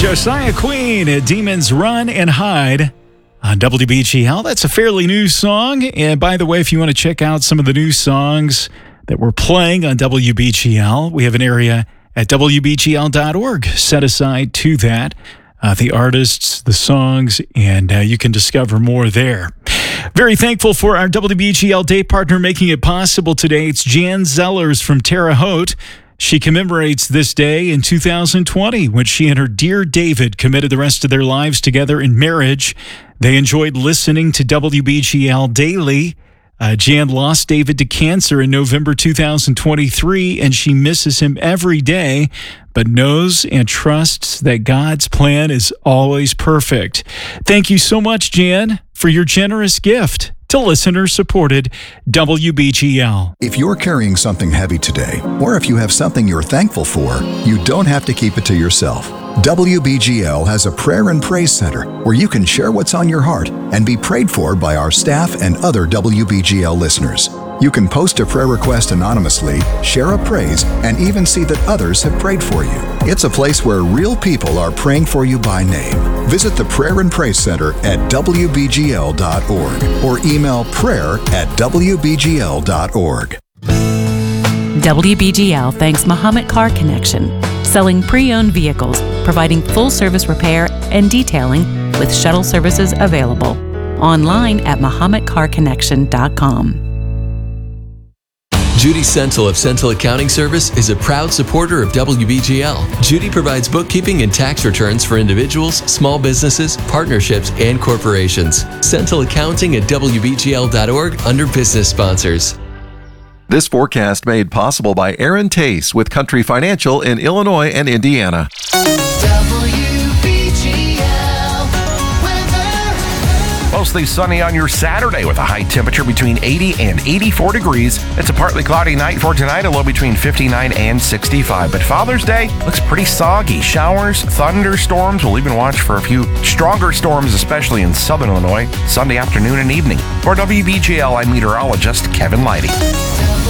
Josiah Queen at Demons Run and Hide on WBGL. That's a fairly new song. And by the way, if you want to check out some of the new songs that we're playing on WBGL, we have an area at WBGL.org set aside to that. The artists, the songs, and you can discover more there. Very thankful for our WBGL day partner making it possible today. It's Jan Zellers from Terre Haute. She commemorates this day in 2020 when she and her dear David committed the rest of their lives together in marriage. They enjoyed listening to WBGL daily. Jan lost David to cancer in November 2023, and she misses him every day, but knows and trusts that God's plan is always perfect. Thank you so much, Jan, for your generous gift to listener-supported WBGL. If you're carrying something heavy today, or if you have something you're thankful for, you don't have to keep it to yourself. WBGL has a prayer and praise center where you can share what's on your heart and be prayed for by our staff and other WBGL listeners. You can post a prayer request anonymously, share a praise, and even see that others have prayed for you. It's a place where real people are praying for you by name. Visit the Prayer and Praise Center at WBGL.org or email prayer@WBGL.org. WBGL thanks Muhammad Car Connection, selling pre-owned vehicles, providing full-service repair and detailing with shuttle services available. Online at MuhammadCarConnection.com. Judy Sentel of Sentel Accounting Service is a proud supporter of WBGL. Judy provides bookkeeping and tax returns for individuals, small businesses, partnerships, and corporations. Sentel Accounting at WBGL.org under business sponsors. This forecast made possible by Aaron Tace with Country Financial in Illinois and Indiana. Mostly sunny on your Saturday with a high temperature between 80 and 84 degrees. It's a partly cloudy night for tonight, a low between 59 and 65. But Father's Day looks pretty soggy. Showers, thunderstorms. We'll even watch for a few stronger storms, especially in southern Illinois, Sunday afternoon and evening. For WBGL, I'm meteorologist Kevin Leidy.